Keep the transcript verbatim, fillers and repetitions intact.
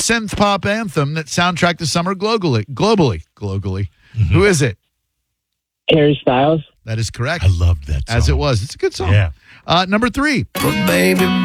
synth pop anthem that soundtracked the summer globally. Globally. Globally. Mm-hmm. Who is it? Harry Styles. That is correct. I loved that song. As it was. It's a good song. Yeah. Uh, number three. But baby,